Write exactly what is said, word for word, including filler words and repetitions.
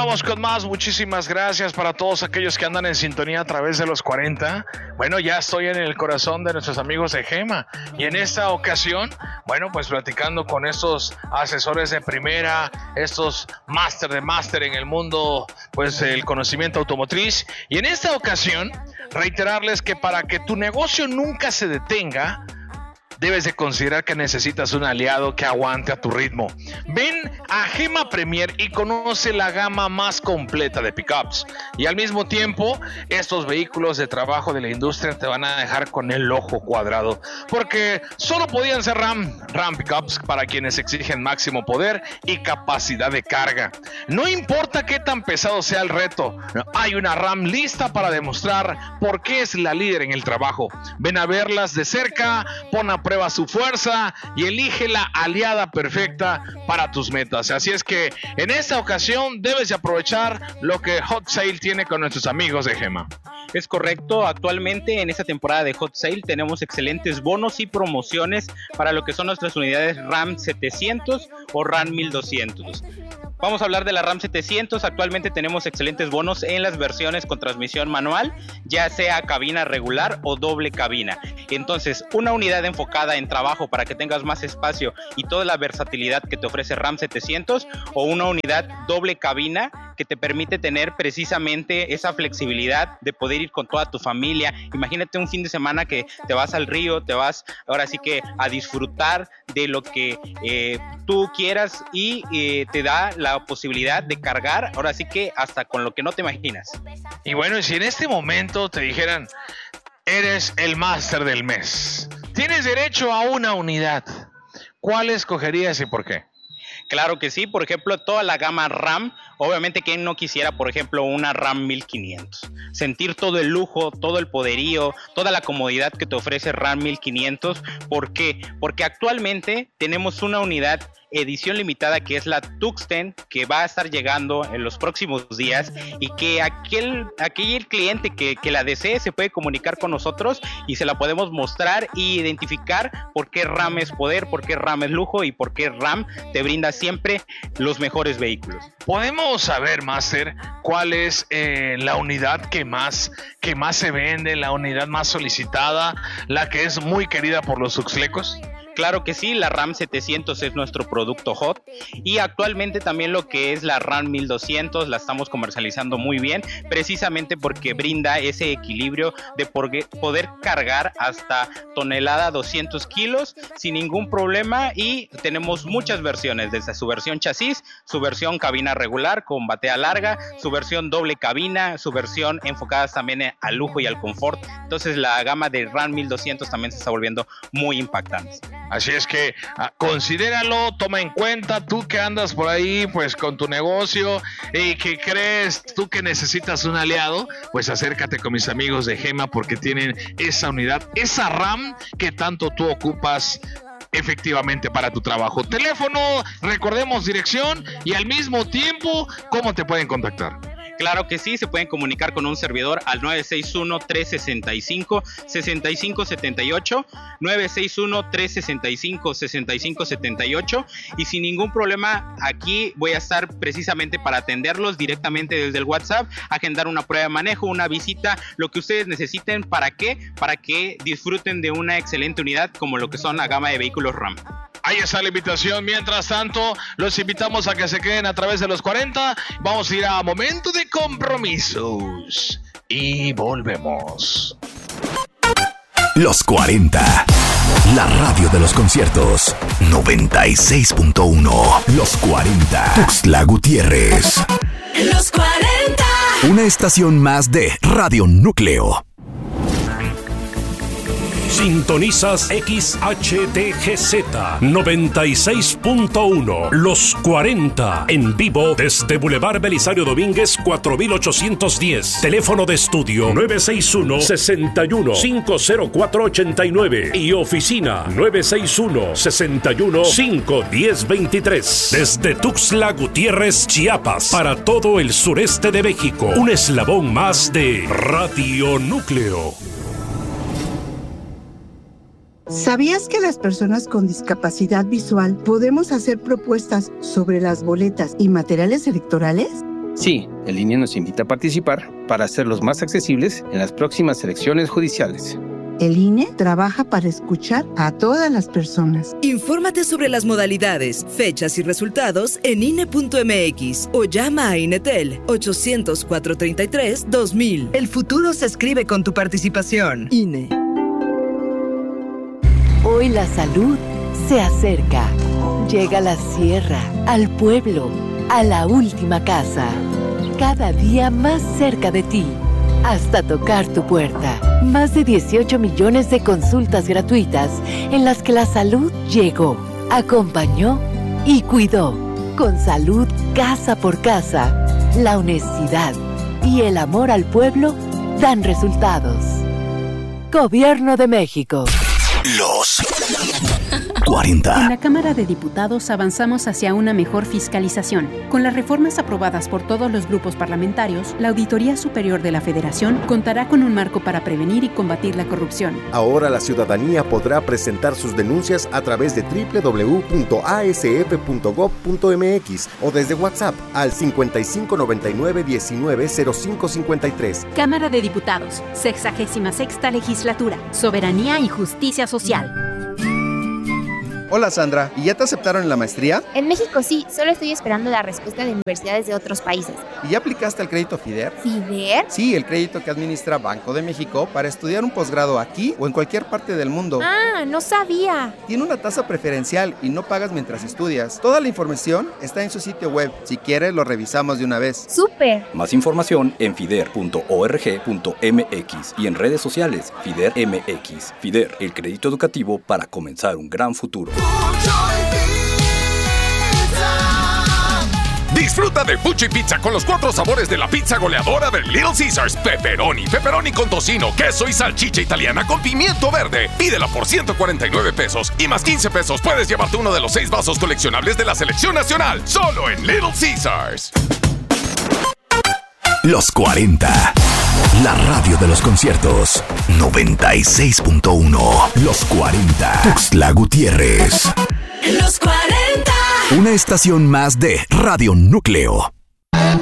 Continuamos con más. Muchísimas gracias para todos aquellos que andan en sintonía a través de los cuarenta. Bueno, ya estoy en el corazón de nuestros amigos de Gema. Y en esta ocasión, bueno, pues platicando con estos asesores de primera, estos máster de máster en el mundo, pues el conocimiento automotriz. Y en esta ocasión, reiterarles que para que tu negocio nunca se detenga, debes de considerar que necesitas un aliado que aguante a tu ritmo. Ven a Gema Premier y conoce la gama más completa de pickups. Y al mismo tiempo, estos vehículos de trabajo de la industria te van a dejar con el ojo cuadrado. Porque solo podían ser Ram, Ram Pickups para quienes exigen máximo poder y capacidad de carga. No importa qué tan pesado sea el reto, hay una Ram lista para demostrar por qué es la líder en el trabajo. Ven a verlas de cerca, pon a prueba su fuerza y elige la aliada perfecta para tus metas. Así es que en esta ocasión debes de aprovechar lo que Hot Sale tiene con nuestros amigos de Gema. Es correcto, actualmente en esta temporada de Hot Sale tenemos excelentes bonos y promociones para lo que son nuestras unidades Ram setecientos o Ram mil doscientos. Vamos a hablar de la Ram setecientos. Actualmente tenemos excelentes bonos en las versiones con transmisión manual, ya sea cabina regular o doble cabina. Entonces, una unidad enfocada en trabajo para que tengas más espacio y toda la versatilidad que te ofrece Ram setecientos, o una unidad doble cabina que te permite tener precisamente esa flexibilidad de poder ir con toda tu familia. Imagínate un fin de semana que te vas al río, te vas ahora sí que a disfrutar de lo que eh, tú quieras y eh, te da la posibilidad de cargar ahora sí que hasta con lo que no te imaginas. Y bueno, si en este momento te dijeran, eres el máster del mes, tienes derecho a una unidad, ¿cuál escogerías y por qué? Claro que sí, por ejemplo, toda la gama Ram, obviamente quien no quisiera, por ejemplo, una Ram mil quinientos. Sentir todo el lujo, todo el poderío, toda la comodidad que te ofrece Ram mil quinientos. ¿Por qué? Porque actualmente tenemos una unidad edición limitada que es la Tuxten, que va a estar llegando en los próximos días, y que aquel, aquel cliente que, que la desee se puede comunicar con nosotros y se la podemos mostrar y identificar por qué Ram es poder, por qué Ram es lujo y por qué Ram te brinda siempre los mejores vehículos. ¿Podemos saber, Master, cuál es eh, la unidad que más, que más se vende, la unidad más solicitada, la que es muy querida por los tuxtlecos? Claro que sí, la Ram setecientos es nuestro producto hot, y actualmente también lo que es la Ram mil doscientos la estamos comercializando muy bien, precisamente porque brinda ese equilibrio de poder cargar hasta tonelada doscientos kilos sin ningún problema. Y tenemos muchas versiones, desde su versión chasis, su versión cabina regular con batea larga, su versión doble cabina, su versión enfocada también al lujo y al confort. Entonces la gama de Ram mil doscientos también se está volviendo muy impactante. Así es que uh, considéralo, toma en cuenta, tú que andas por ahí pues con tu negocio y que crees tú que necesitas un aliado, pues acércate con mis amigos de Gema, porque tienen esa unidad, esa Ram que tanto tú ocupas efectivamente para tu trabajo. Teléfono, recordemos dirección y al mismo tiempo, ¿cómo te pueden contactar? Claro que sí, se pueden comunicar con un servidor al nueve seis uno, tres seis cinco, seis cinco siete ocho, nueve seis uno, tres seis cinco, seis cinco siete ocho, y sin ningún problema aquí voy a estar precisamente para atenderlos directamente desde el WhatsApp, agendar una prueba de manejo, una visita, lo que ustedes necesiten. ¿Para qué? Para que disfruten de una excelente unidad como lo que son la gama de vehículos Ram. Ahí está la invitación. Mientras tanto, los invitamos a que se queden a través de los cuarenta. Vamos a ir a momento de compromisos y volvemos. Los cuarenta, la radio de los conciertos. noventa y seis punto uno. Los cuarenta, Tuxtla Gutiérrez. Los cuarenta. Una estación más de Radio Núcleo. Sintonizas X H D G Z noventa y seis punto uno, Los cuarenta, en vivo desde Boulevard Belisario Domínguez cuatro mil ochocientos diez. Teléfono de estudio nueve seis uno, seis uno, cinco cero cuatro ocho nueve y oficina nueve seis uno, seis uno, cinco uno cero dos tres. Desde Tuxtla Gutiérrez, Chiapas, para todo el sureste de México, un eslabón más de Radio Núcleo. ¿Sabías que las personas con discapacidad visual podemos hacer propuestas sobre las boletas y materiales electorales? Sí, el I N E nos invita a participar para hacerlos más accesibles en las próximas elecciones judiciales. El I N E trabaja para escuchar a todas las personas. Infórmate sobre las modalidades, fechas y resultados en I N E punto M X o llama a INETEL ochocientos, cuatrocientos treinta y tres, dos mil. El futuro se escribe con tu participación. I N E. Hoy la salud se acerca. Llega a la sierra, al pueblo, a la última casa. Cada día más cerca de ti. Hasta tocar tu puerta. Más de dieciocho millones de consultas gratuitas en las que la salud llegó, acompañó y cuidó. Con salud casa por casa, la honestidad y el amor al pueblo dan resultados. Gobierno de México. Los cuarenta. En la Cámara de Diputados avanzamos hacia una mejor fiscalización. Con las reformas aprobadas por todos los grupos parlamentarios, la Auditoría Superior de la Federación contará con un marco para prevenir y combatir la corrupción. Ahora la ciudadanía podrá presentar sus denuncias a través de doble u doble u doble u punto a s f punto gob punto m x o desde WhatsApp al cincuenta y cinco noventa y nueve diecinueve cero cinco cincuenta y tres. Cámara de Diputados, sexagésima sexta legislatura, soberanía y justicia social. Hola Sandra, ¿y ya te aceptaron en la maestría? En México sí, solo estoy esperando la respuesta de universidades de otros países. ¿Y ya aplicaste al crédito FIDER? ¿FIDER? Sí, el crédito que administra Banco de México para estudiar un posgrado aquí o en cualquier parte del mundo. Ah, no sabía. Tiene una tasa preferencial y no pagas mientras estudias. Toda la información está en su sitio web. Si quieres, lo revisamos de una vez. ¡Súper! Más información en fider punto org punto m x y en redes sociales FIDER M X. FIDER, el crédito educativo para comenzar un gran futuro. Disfruta de Fuchi Pizza con los cuatro sabores de la pizza goleadora de Little Caesars. Pepperoni, pepperoni con tocino, queso y salchicha italiana con pimiento verde. Pídela por ciento cuarenta y nueve pesos y más quince pesos puedes llevarte uno de los seis vasos coleccionables de la selección nacional. Solo en Little Caesars. Los cuarenta. La radio de los conciertos. noventa y seis punto uno. Los cuarenta. Tuxtla Gutiérrez. Los cuarenta. Una estación más de Radio Núcleo.